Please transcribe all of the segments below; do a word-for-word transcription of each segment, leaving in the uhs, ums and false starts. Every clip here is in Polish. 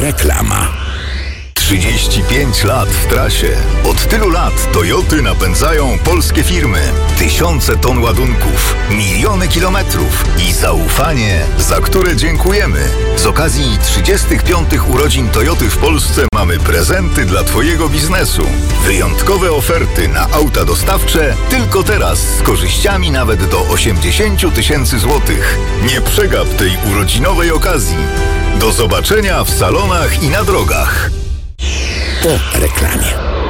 Reklama. trzydzieści pięć lat w trasie. Od tylu lat Toyoty napędzają polskie firmy. Tysiące ton ładunków, miliony kilometrów i zaufanie, za które dziękujemy. Z okazji trzydziestych piątych urodzin Toyoty w Polsce mamy prezenty dla Twojego biznesu. Wyjątkowe oferty na auta dostawcze tylko teraz z korzyściami nawet do osiemdziesiąt tysięcy złotych. Nie przegap tej urodzinowej okazji. Do zobaczenia w salonach i na drogach. Po reklamie.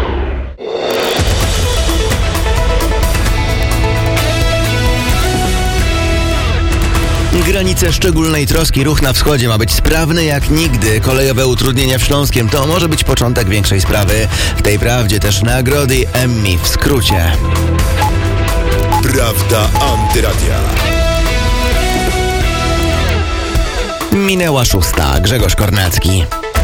Granice szczególnej troski, ruch na wschodzie ma być sprawny jak nigdy. Kolejowe utrudnienia w Śląskiem to może być początek większej sprawy. W tej prawdzie też nagrody Emmy w skrócie. Prawda Antyradia. Minęła szósta. Grzegorz Kornacki.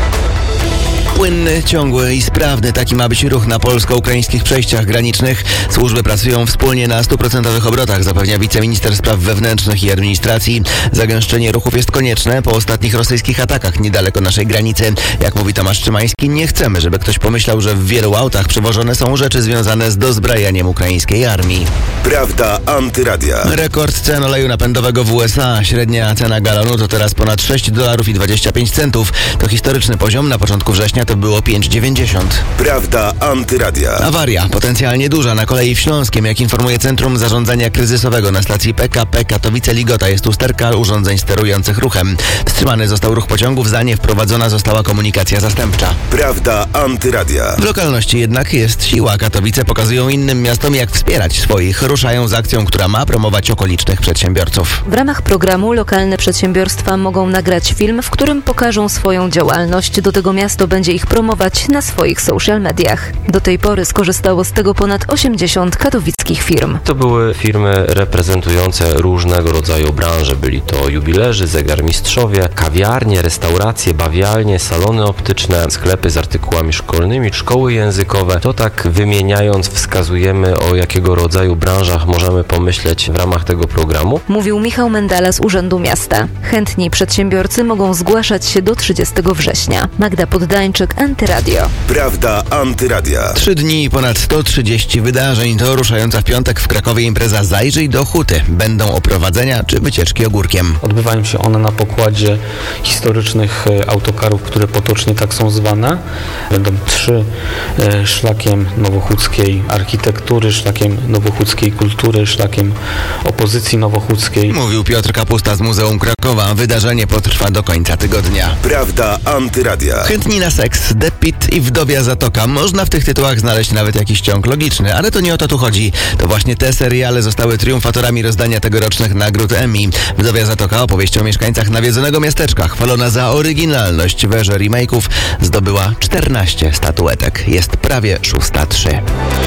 Płynny, ciągły i sprawny taki ma być ruch na polsko-ukraińskich przejściach granicznych. Służby pracują wspólnie na stuprocentowych obrotach, zapewnia wiceminister spraw wewnętrznych i administracji. Zagęszczenie ruchów jest konieczne po ostatnich rosyjskich atakach niedaleko naszej granicy. Jak mówi Tomasz Szymański, nie chcemy, żeby ktoś pomyślał, że w wielu autach przewożone są rzeczy związane z dozbrajaniem ukraińskiej armii. Prawda Antyradia. Rekord cen oleju napędowego w U S A. Średnia cena galonu to teraz ponad sześć dolarów i dwadzieścia pięć centów. To historyczny poziom. Na początku września to było pięć dziewięćdziesiąt. Prawda Antyradia. Awaria potencjalnie duża na kolei w Śląskiem. Jak informuje Centrum Zarządzania Kryzysowego na stacji P K P Katowice-Ligota jest usterka urządzeń sterujących ruchem. Wstrzymany został ruch pociągów, za nie wprowadzona została komunikacja zastępcza. Prawda Antyradia. W lokalności jednak jest siła. Katowice pokazują innym miastom, jak wspierać swoich. Ruszają z akcją, która ma promować okolicznych przedsiębiorców. W ramach programu lokalne przedsiębiorstwa mogą nagrać film, w którym pokażą swoją działalność. Do tego miasto będzie ich promować na swoich social mediach. Do tej pory skorzystało z tego ponad osiemdziesiąt katowickich firm. To były firmy reprezentujące różnego rodzaju branże. Byli to jubilerzy, zegarmistrzowie, kawiarnie, restauracje, bawialnie, salony optyczne, sklepy z artykułami szkolnymi, szkoły językowe. To tak wymieniając wskazujemy, o jakiego rodzaju branżach możemy pomyśleć w ramach tego programu. Mówił Michał Mendala z Urzędu Miasta. Chętni przedsiębiorcy mogą zgłaszać się do trzydziestego września. Magda Poddańczyk, Antyradio. Prawda Antyradia. Trzy dni i ponad sto trzydzieści wydarzeń. To ruszająca w piątek w Krakowie impreza Zajrzyj do Huty. Będą oprowadzenia czy wycieczki ogórkiem. Odbywają się one na pokładzie historycznych autokarów, które potocznie tak są zwane. Będą trzy szlakiem nowochódzkiej architektury, szlakiem nowochódzkiej kultury, szlakiem opozycji nowochódzkiej. Mówił Piotr Kapusta z Muzeum Krakowa. Wydarzenie potrwa do końca tygodnia. Prawda Antyradia. Chętni na seks, The Pit i Wdowia Zatoka. Można w tych tytułach znaleźć nawet jakiś ciąg logiczny, ale to nie o to tu chodzi. To właśnie te seriale zostały triumfatorami rozdania tegorocznych nagród Emmy. Wdowia Zatoka, opowieść o mieszkańcach nawiedzonego miasteczka, chwalona za oryginalność w erze remake'ów, zdobyła czternaście statuetek. Jest prawie szósta trzy.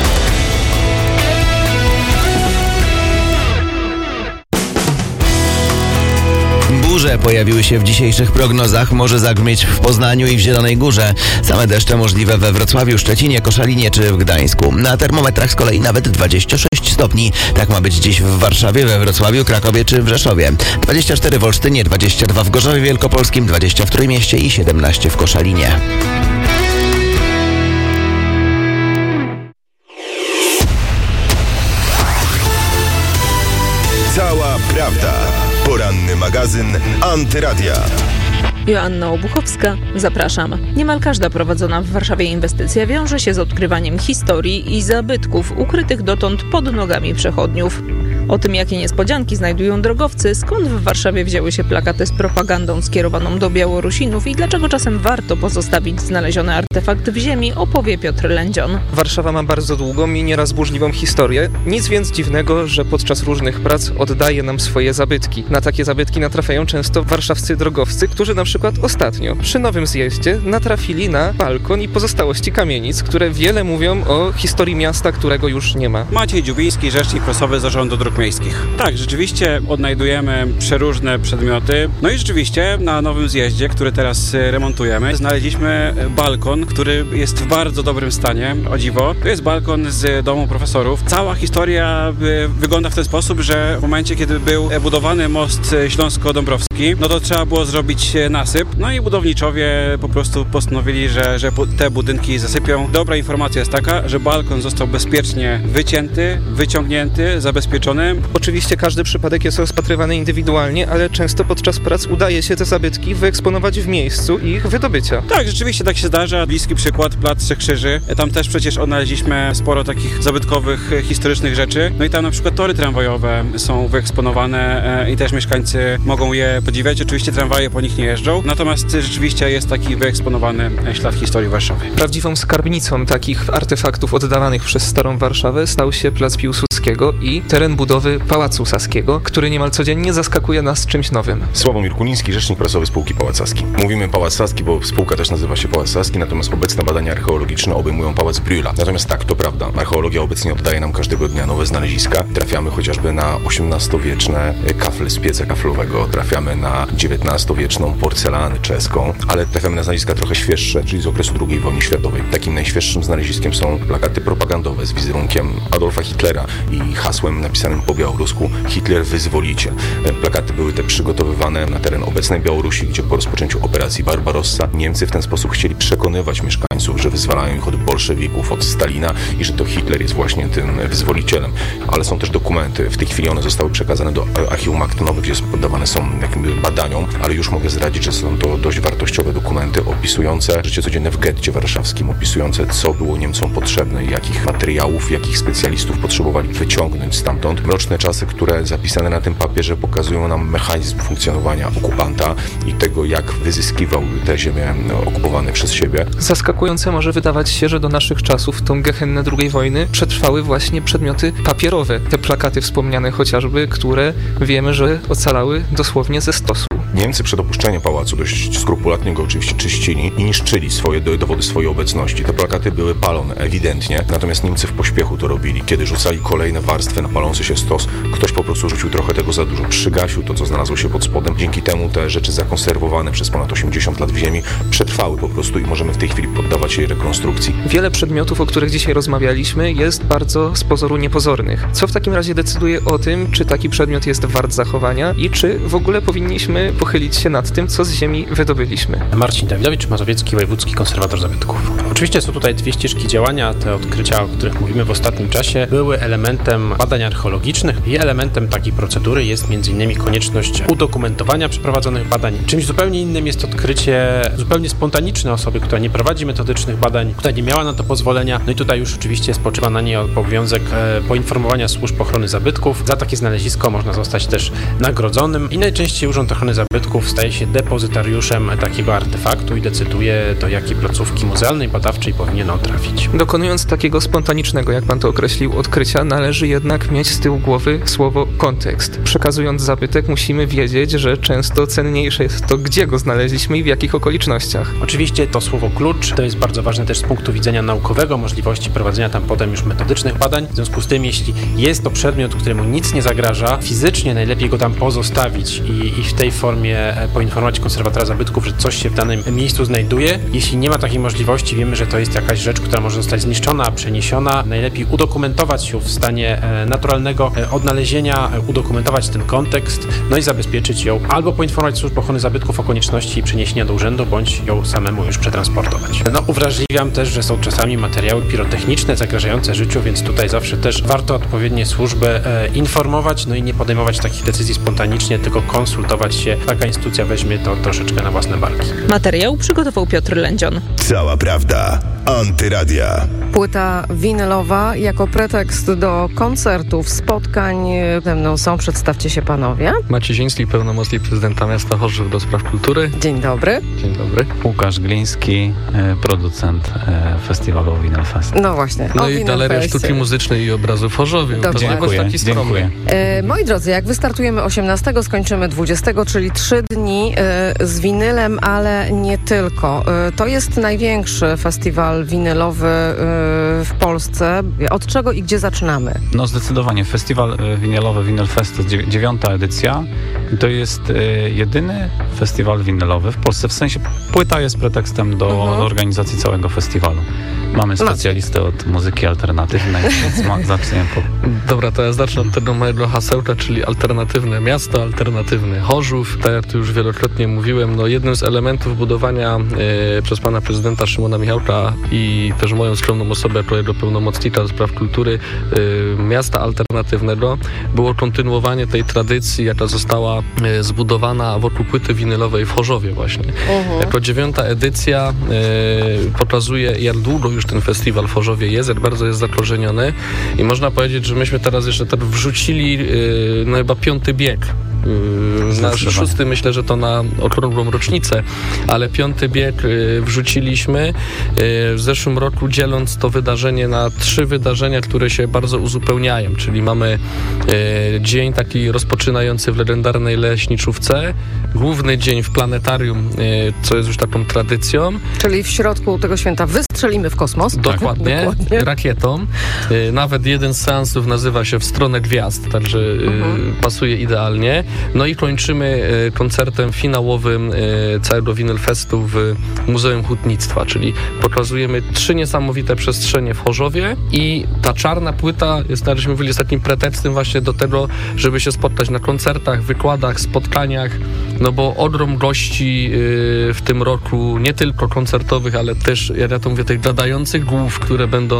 Burze pojawiły się w dzisiejszych prognozach. Może zagrzmieć w Poznaniu i w Zielonej Górze. Same deszcze możliwe we Wrocławiu, Szczecinie, Koszalinie czy w Gdańsku. Na termometrach z kolei nawet dwadzieścia sześć stopni. Tak ma być dziś w Warszawie, we Wrocławiu, Krakowie czy w Rzeszowie. dwadzieścia cztery w Olsztynie, dwadzieścia dwa w Gorzowie Wielkopolskim, dwadzieścia w Trójmieście i siedemnaście w Koszalinie. Cała prawda. Poranny magazyn Antyradia. Joanna Obuchowska, zapraszam. Niemal każda prowadzona w Warszawie inwestycja wiąże się z odkrywaniem historii i zabytków ukrytych dotąd pod nogami przechodniów. O tym, jakie niespodzianki znajdują drogowcy, skąd w Warszawie wzięły się plakaty z propagandą skierowaną do Białorusinów i dlaczego czasem warto pozostawić znaleziony artefakt w ziemi, opowie Piotr Lędzion. Warszawa ma bardzo długą i nieraz burzliwą historię. Nic więc dziwnego, że podczas różnych prac oddaje nam swoje zabytki. Na takie zabytki natrafiają często warszawscy drogowcy, którzy na przykład ostatnio przy nowym zjeździe natrafili na balkon i pozostałości kamienic, które wiele mówią o historii miasta, którego już nie ma. Maciej Dziubiński, rzecznik prasowy Zarządu Dróg zabytkach miejskich. Tak, rzeczywiście odnajdujemy przeróżne przedmioty. No i rzeczywiście na nowym zjeździe, który teraz remontujemy, znaleźliśmy balkon, który jest w bardzo dobrym stanie, o dziwo. To jest balkon z domu profesorów. Cała historia wygląda w ten sposób, że w momencie, kiedy był budowany most Śląsko-Dąbrowski, no to trzeba było zrobić nasyp. No i budowniczowie po prostu postanowili, że, że te budynki zasypią. Dobra informacja jest taka, że balkon został bezpiecznie wycięty, wyciągnięty, zabezpieczony. Oczywiście każdy przypadek jest rozpatrywany indywidualnie, ale często podczas prac udaje się te zabytki wyeksponować w miejscu ich wydobycia. Tak, rzeczywiście tak się zdarza. Bliski przykład, Plac Trzech Krzyży. Tam też przecież odnaleźliśmy sporo takich zabytkowych, historycznych rzeczy. No i tam na przykład tory tramwajowe są wyeksponowane i też mieszkańcy mogą je podziwiać. Oczywiście tramwaje po nich nie jeżdżą, natomiast rzeczywiście jest taki wyeksponowany ślad historii Warszawy. Prawdziwą skarbnicą takich artefaktów oddawanych przez Starą Warszawę stał się Plac Piłsudskiego i teren budowy Pałacu Saskiego, który niemal codziennie zaskakuje nas czymś nowym. Sławomir Kuliński, rzecznik prasowy spółki Pałac Saski. Mówimy Pałac Saski, bo spółka też nazywa się Pałac Saski, natomiast obecne badania archeologiczne obejmują Pałac Brühla. Natomiast tak, to prawda, archeologia obecnie oddaje nam każdego dnia nowe znaleziska. Trafiamy chociażby na osiemnastowieczne kafle z pieca kaflowego, trafiamy na dziewiętnastowieczną porcelanę czeską, ale trafiamy na znaleziska trochę świeższe, czyli z okresu drugiej wojny światowej. Takim najświeższym znaleziskiem są plakaty propagandowe z wizerunkiem Adolfa Hitlera i hasłem napisanym po białorusku Hitler wyzwoliciel. Plakaty były te przygotowywane na teren obecnej Białorusi, gdzie po rozpoczęciu operacji Barbarossa Niemcy w ten sposób chcieli przekonywać mieszkańców, że wyzwalają ich od bolszewików, od Stalina i że to Hitler jest właśnie tym wyzwolicielem. Ale są też dokumenty. W tej chwili one zostały przekazane do archiwum aktonowych, gdzie poddawane są jakimś badaniom, ale już mogę zdradzić, że są to dość wartościowe dokumenty opisujące życie codzienne w getcie warszawskim, opisujące, co było Niemcom potrzebne, jakich materiałów, jakich specjalistów potrzebowali wyciągnąć stamtąd. Mroczne czasy, które zapisane na tym papierze pokazują nam mechanizm funkcjonowania okupanta i tego, jak wyzyskiwał te ziemie okupowane przez siebie. Zaskakujące może wydawać się, że do naszych czasów, tą gehennę drugiej wojny, przetrwały właśnie przedmioty papierowe. Te plakaty wspomniane chociażby, które wiemy, że ocalały dosłownie ze stosu. Niemcy przed opuszczeniem pałacu dość skrupulatnie go oczywiście czyścili i niszczyli swoje dowody swojej obecności. Te plakaty były palone, ewidentnie, natomiast Niemcy w pośpiechu to robili. Kiedy rzucali kolejne warstwy na palący się stos, ktoś po prostu rzucił trochę tego za dużo, przygasił to, co znalazło się pod spodem. Dzięki temu te rzeczy zakonserwowane przez ponad osiemdziesiąt lat w ziemi przetrwały po prostu i możemy w tej chwili poddawać jej rekonstrukcji. Wiele przedmiotów, o których dzisiaj rozmawialiśmy, jest bardzo z pozoru niepozornych. Co w takim razie decyduje o tym, czy taki przedmiot jest wart zachowania i czy w ogóle powinniśmy pochylić się nad tym, co z ziemi wydobyliśmy. Marcin Dawidowicz, Mazowiecki Wojewódzki Konserwator Zabytków. Oczywiście są tutaj dwie ścieżki działania. Te odkrycia, o których mówimy w ostatnim czasie, były elementem badań archeologicznych i elementem takiej procedury jest m.in. konieczność udokumentowania przeprowadzonych badań. Czymś zupełnie innym jest odkrycie zupełnie spontaniczne osoby, która nie prowadzi metodycznych badań, która nie miała na to pozwolenia. No i tutaj już oczywiście spoczywa na niej obowiązek poinformowania służb ochrony zabytków. Za takie znalezisko można zostać też nagrodzonym i najczęściej Urząd Ochrony Zabytków staje się depozytariuszem takiego artefaktu i decyduje, do jakiej placówki muzealnej, badawczej powinien on trafić. Dokonując takiego spontanicznego, jak pan to określił, odkrycia, należy jednak mieć z tyłu głowy słowo kontekst. Przekazując zabytek, musimy wiedzieć, że często cenniejsze jest to, gdzie go znaleźliśmy i w jakich okolicznościach. Oczywiście to słowo klucz to jest bardzo ważne też z punktu widzenia naukowego, możliwości prowadzenia tam potem już metodycznych badań. W związku z tym, jeśli jest to przedmiot, któremu nic nie zagraża, fizycznie najlepiej go tam pozostawić i, i w tej formie poinformować konserwatora zabytków, że coś się w danym miejscu znajduje. Jeśli nie ma takiej możliwości, wiemy, że to jest jakaś rzecz, która może zostać zniszczona, przeniesiona. Najlepiej udokumentować ją w stanie naturalnego odnalezienia, udokumentować ten kontekst, no i zabezpieczyć ją, albo poinformować służbę ochrony zabytków o konieczności przeniesienia do urzędu, bądź ją samemu już przetransportować. No uwrażliwiam też, że są czasami materiały pirotechniczne zagrażające życiu, więc tutaj zawsze też warto odpowiednie służby e, informować, no i nie podejmować takich decyzji spontanicznie, tylko konsultować się. Taka instytucja weźmie to troszeczkę na własne barki. Materiał przygotował Piotr Lędzion. Cała prawda. Antyradia. Płyta winylowa jako pretekst do koncertów, spotkań. Ze mną są, przedstawcie się panowie. Maciej Ziński, pełnomocnik prezydenta miasta Chorzów do spraw kultury. Dzień dobry. Dzień dobry. Łukasz Gliński, producent festiwalu Winelfest. No właśnie. No i Galeria Sztuki Muzycznej i Obrazu w Chorzowie. Dziękuję, dziękuję. E, moi drodzy, jak wystartujemy osiemnastego, skończymy dwudziestego, czyli trzy trzy dni y, z winylem, ale nie tylko. Y, to jest największy festiwal winylowy y, w Polsce. Od czego i gdzie zaczynamy? No zdecydowanie. Festiwal winylowy Vinyl Fest to jest dziewiąta edycja. I to jest y, jedyny festiwal winylowy w Polsce. W sensie płyta jest pretekstem do, mhm. do organizacji całego festiwalu. Mamy specjalistę od muzyki alternatywnej, więc ma, zaczniemy po... Dobra, to ja zacznę od tego mojego hasełka, czyli alternatywne miasto, alternatywny Chorzów. Tak jak tu już wielokrotnie mówiłem, no jednym z elementów budowania e, przez pana prezydenta Szymona Michałka i też moją skromną osobę jako jego pełnomocnika do spraw kultury e, miasta alternatywnego było kontynuowanie tej tradycji, jaka została e, zbudowana wokół płyty winylowej w Chorzowie właśnie. Uh-huh. Jako dziewiąta edycja e, pokazuje, jak długo już ten festiwal w Chorzowie jest, jak bardzo jest zakorzeniony i można powiedzieć, że myśmy teraz jeszcze tak wrzucili yy, no chyba piąty bieg. Yy, nasz szósty myślę, że to na okrągłą rocznicę, ale piąty bieg yy, wrzuciliśmy yy, w zeszłym roku, dzieląc to wydarzenie na trzy wydarzenia, które się bardzo uzupełniają, czyli mamy yy, dzień taki rozpoczynający w legendarnej Leśniczówce, główny dzień w planetarium, yy, co jest już taką tradycją. Czyli w środku tego święta wystrzelimy w kosmos. Dokładnie, tak, dokładnie. Rakietą. Yy, nawet jeden z seansów nazywa się W stronę gwiazd, także yy, uh-huh. pasuje idealnie. No i kończymy y, koncertem finałowym y, całego Vinyl Festu w Muzeum Hutnictwa, czyli pokazujemy trzy niesamowite przestrzenie w Chorzowie i ta czarna płyta jest, tak żeśmy mówili, jest takim pretekstem właśnie do tego, żeby się spotkać na koncertach, wykładach, spotkaniach, no bo ogrom gości y, w tym roku, nie tylko koncertowych, ale też, jak ja to mówię, tych gadających głów, które będą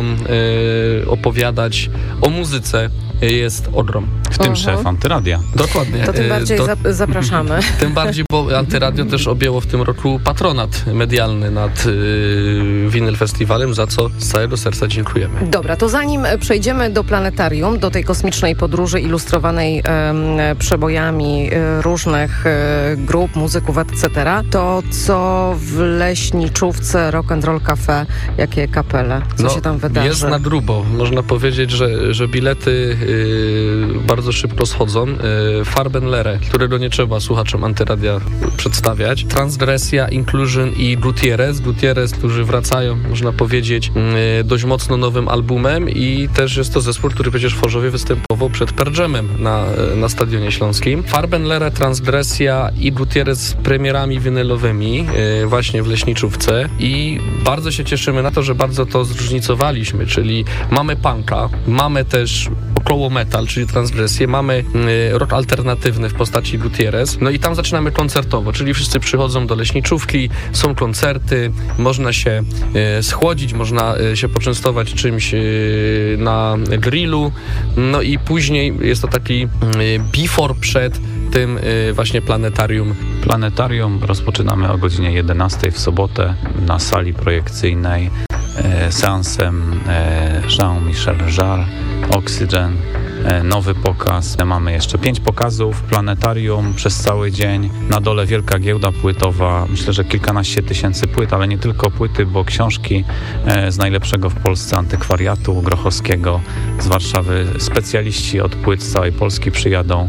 y, opowiadać o muzyce, jest ogrom. W tym uh-huh. szef Antyradia. Dokładnie. To tym bardziej do... zap- zapraszamy. Tym bardziej, bo Antyradio też objęło w tym roku patronat medialny nad yy, Vinyl Festiwalem, za co z całego serca dziękujemy. Dobra, to zanim przejdziemy do planetarium, do tej kosmicznej podróży ilustrowanej y, przebojami y, różnych y, grup, muzyków, et cetera, to co w Leśniczówce Rock and Roll Cafe, jakie kapele, co no, się tam wydarzy? Jest na grubo. Można powiedzieć, że, że bilety Yy, bardzo szybko schodzą. Yy, Farbenlere, którego nie trzeba słuchaczom Antyradia przedstawiać. Transgresja, Inclusion i Gutierrez. Gutierrez, którzy wracają, można powiedzieć, yy, dość mocno nowym albumem i też jest to zespół, który przecież w Chorzowie występował przed Pearl Jamem na, na Stadionie Śląskim. Farbenlere, Transgresja i Gutierrez z premierami winylowymi yy, właśnie w Leśniczówce i bardzo się cieszymy na to, że bardzo to zróżnicowaliśmy, czyli mamy punka, mamy też około metal, czyli transgresję, mamy y, rock alternatywny w postaci Gutierrez, no i tam zaczynamy koncertowo, czyli wszyscy przychodzą do Leśniczówki, są koncerty, można się y, schłodzić, można y, się poczęstować czymś y, na grillu, no i później jest to taki y, before przed tym y, właśnie planetarium. Planetarium rozpoczynamy o godzinie jedenastej w sobotę na sali projekcyjnej e, seansem e, Jean-Michel Jarre, Oxygen, nowy pokaz. Mamy jeszcze pięć pokazów, planetarium przez cały dzień. Na dole wielka giełda płytowa. Myślę, że kilkanaście tysięcy płyt, ale nie tylko płyty, bo książki z najlepszego w Polsce antykwariatu grochowskiego z Warszawy. Specjaliści od płyt z całej Polski przyjadą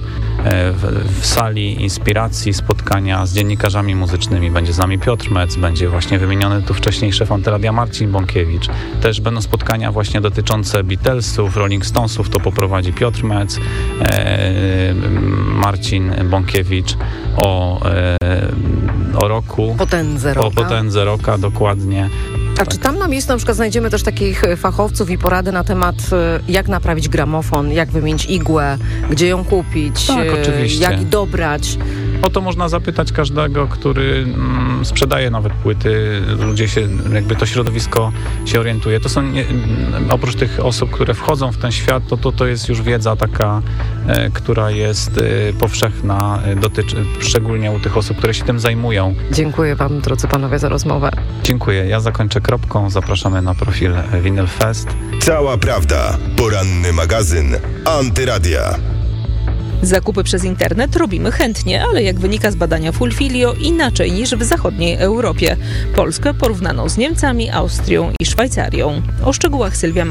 w, w sali inspiracji, spotkania z dziennikarzami muzycznymi. Będzie z nami Piotr Mec, będzie właśnie wymieniony tu wcześniej szef Antyradia Marcin Bąkiewicz. Też będą spotkania właśnie dotyczące Beatlesów, Rolling Stonesów, to poprowadzi Piotr Mec, e, Marcin Bąkiewicz o, e, o roku. Potędze roka. O potędze roka, dokładnie. A tak. Czy tam na miejscu na przykład znajdziemy też takich fachowców i porady na temat, jak naprawić gramofon, jak wymienić igłę, gdzie ją kupić, tak, oczywiście. Jak dobrać? O to można zapytać każdego, który mm, sprzedaje nawet płyty. Ludzie się, jakby to środowisko się orientuje. To są, nie, oprócz tych osób, które wchodzą w ten świat, to to, to jest już wiedza taka, e, która jest e, powszechna, e, dotyczy, szczególnie u tych osób, które się tym zajmują. Dziękuję wam, drodzy panowie, za rozmowę. Dziękuję. Ja zakończę kropką. Zapraszamy na profil Vinyl Fest. Cała prawda. Poranny magazyn Antyradia. Zakupy przez internet robimy chętnie, ale jak wynika z badania Fulfilio, inaczej niż w zachodniej Europie. Polskę porównano z Niemcami, Austrią i Szwajcarią. O szczegółach Sylwia Maj.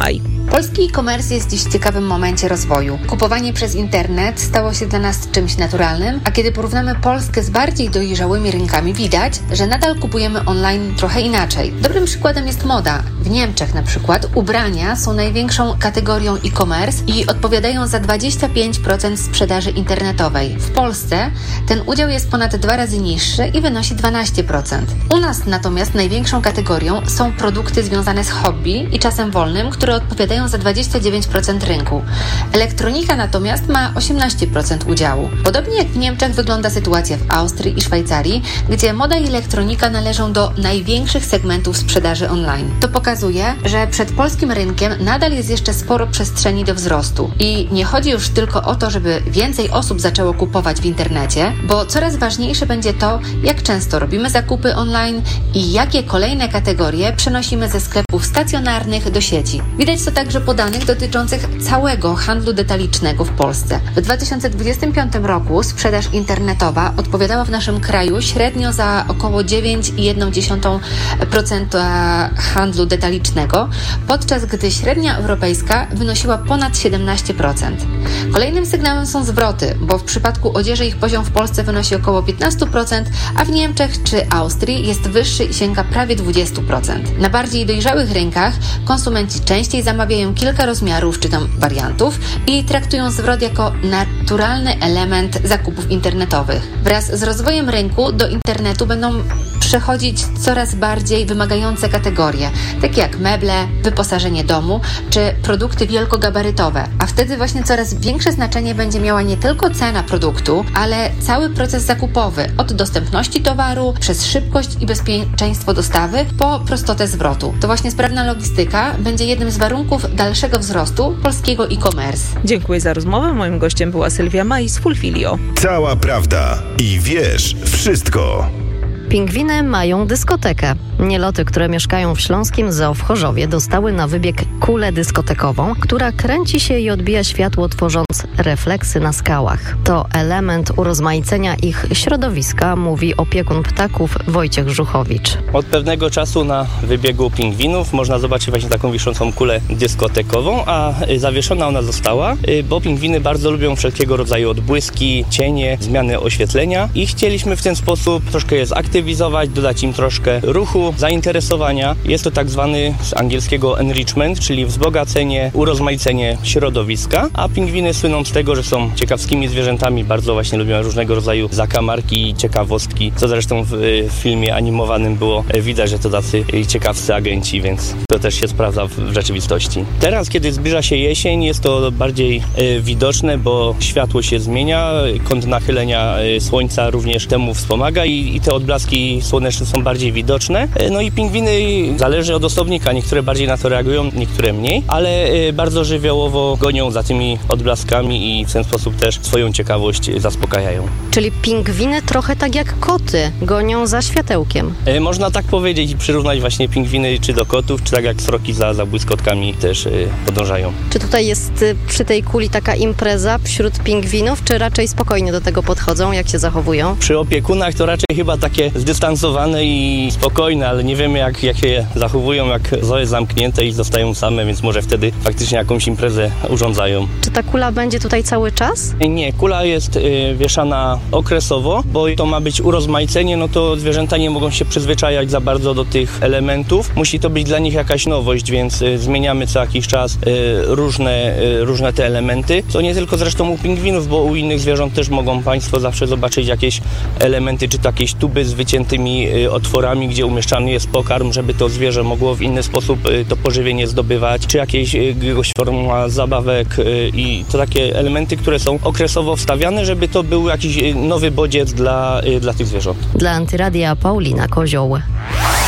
Polski e-commerce jest dziś w ciekawym momencie rozwoju. Kupowanie przez internet stało się dla nas czymś naturalnym, a kiedy porównamy Polskę z bardziej dojrzałymi rynkami, widać, że nadal kupujemy online trochę inaczej. Dobrym przykładem jest moda. W Niemczech na przykład ubrania są największą kategorią e-commerce i odpowiadają za dwadzieścia pięć procent sprzedaży internetowej. W Polsce ten udział jest ponad dwa razy niższy i wynosi dwanaście procent. U nas natomiast największą kategorią są produkty związane z hobby i czasem wolnym, które odpowiadają za dwadzieścia dziewięć procent rynku. Elektronika natomiast ma osiemnaście procent udziału. Podobnie jak w Niemczech wygląda sytuacja w Austrii i Szwajcarii, gdzie moda i elektronika należą do największych segmentów sprzedaży online. To pokazuje, że przed polskim rynkiem nadal jest jeszcze sporo przestrzeni do wzrostu. I nie chodzi już tylko o to, żeby więcej osób zaczęło kupować w internecie, bo coraz ważniejsze będzie to, jak często robimy zakupy online i jakie kolejne kategorie przenosimy ze sklepów stacjonarnych do sieci. Widać to także po danych dotyczących całego handlu detalicznego w Polsce. W dwa tysiące dwudziestym piątym roku sprzedaż internetowa odpowiadała w naszym kraju średnio za około dziewięć przecinek jeden procent handlu detalicznego, podczas gdy średnia europejska wynosiła ponad siedemnaście procent. Kolejnym sygnałem są zwroty, bo w przypadku odzieży ich poziom w Polsce wynosi około piętnaście procent, a w Niemczech czy Austrii jest wyższy i sięga prawie dwadzieścia procent. Na bardziej dojrzałych rynkach konsumenci częściej zamawiają kilka rozmiarów czy tam wariantów i traktują zwrot jako naturalny element zakupów internetowych. Wraz z rozwojem rynku do internetu będą przechodzić coraz bardziej wymagające kategorie, takie jak meble, wyposażenie domu czy produkty wielkogabarytowe, a wtedy właśnie coraz większe znaczenie będzie miała nie tylko cena produktu, ale cały proces zakupowy, od dostępności towaru, przez szybkość i bezpieczeństwo dostawy, po prostotę zwrotu. To właśnie sprawna logistyka będzie jednym z warunków dalszego wzrostu polskiego e-commerce. Dziękuję za rozmowę. Moim gościem była Sylwia Maj z Fulfilio. Cała prawda i wiesz wszystko. Pingwiny mają dyskotekę. Nieloty, które mieszkają w śląskim zoo w Chorzowie, dostały na wybieg kulę dyskotekową, która kręci się i odbija światło, tworząc refleksy na skałach. To element urozmaicenia ich środowiska, mówi opiekun ptaków Wojciech Żuchowicz. Od pewnego czasu na wybiegu pingwinów można zobaczyć właśnie taką wiszącą kulę dyskotekową, a zawieszona ona została, bo pingwiny bardzo lubią wszelkiego rodzaju odbłyski, cienie, zmiany oświetlenia i chcieliśmy w ten sposób troszkę je zaktywizować, dodać im troszkę ruchu, zainteresowania. Jest to tak zwany z angielskiego enrichment, czyli wzbogacenie, urozmaicenie środowiska, a pingwiny słyną z tego, że są ciekawskimi zwierzętami, bardzo właśnie lubią różnego rodzaju zakamarki i ciekawostki, co zresztą w, w filmie animowanym było widać, że to tacy ciekawscy agenci, więc to też się sprawdza w rzeczywistości. Teraz, kiedy zbliża się jesień, jest to bardziej y, widoczne, bo światło się zmienia, kąt nachylenia y, słońca również temu wspomaga i, i te odblaski słoneczne są bardziej widoczne. No i pingwiny, zależy od osobnika, niektóre bardziej na to reagują, niektóre mniej, ale bardzo żywiołowo gonią za tymi odblaskami i w ten sposób też swoją ciekawość zaspokajają. Czyli pingwiny trochę tak jak koty, gonią za światełkiem. Można tak powiedzieć i przyrównać właśnie pingwiny czy do kotów, czy tak jak sroki za, za błyskotkami też podążają. Czy tutaj jest przy tej kuli taka impreza wśród pingwinów, czy raczej spokojnie do tego podchodzą, jak się zachowują? Przy opiekunach to raczej chyba takie zdystansowane i spokojne, ale nie wiemy jak, jak się zachowują, jak zoo jest zamknięte i zostają same, więc może wtedy faktycznie jakąś imprezę urządzają. Czy ta kula będzie tutaj cały czas? Nie, kula jest y, wieszana okresowo, bo to ma być urozmaicenie, no to zwierzęta nie mogą się przyzwyczajać za bardzo do tych elementów. Musi to być dla nich jakaś nowość, więc y, zmieniamy co jakiś czas y, różne, y, różne te elementy. To nie tylko zresztą u pingwinów, bo u innych zwierząt też mogą Państwo zawsze zobaczyć jakieś elementy, czy to jakieś tuby z wyciętymi y, otworami, gdzie umieszczany jest pokarm, żeby to zwierzę mogło w inny sposób y, to pożywienie zdobywać, czy jakieś y, forma zabawek y, i to takie elementy, które są okresowo wstawiane, żeby to był jakiś y, nowy bodziec dla, y, dla tych zwierząt. Dla Antyradia Paulina Kozioł.